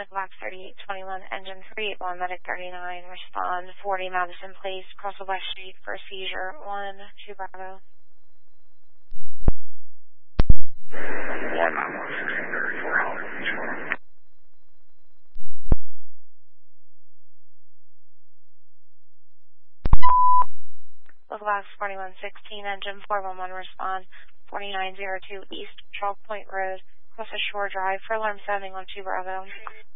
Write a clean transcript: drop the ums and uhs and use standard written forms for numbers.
Black 3821, engine 381, medic 39, respond 40 Madison Place, cross the West Street for seizure 1-2 Bravo. 1-1634, Black 4116, engine 411, respond 4902 East Chalk Point Road, cross the Shore Drive for alarm sounding on 2 Bravo.